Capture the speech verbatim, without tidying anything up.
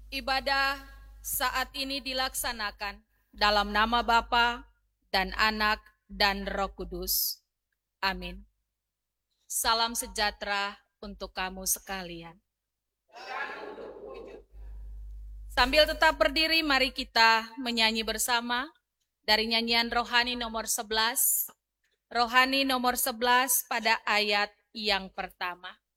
Ibadah saat ini dilaksanakan dalam nama Bapa dan Anak dan Roh Kudus. Amin. Salam sejahtera untuk kamu sekalian. Sambil tetap berdiri, mari kita menyanyi bersama dari nyanyian rohani nomor sebelas. Rohani nomor sebelas pada ayat yang pertama.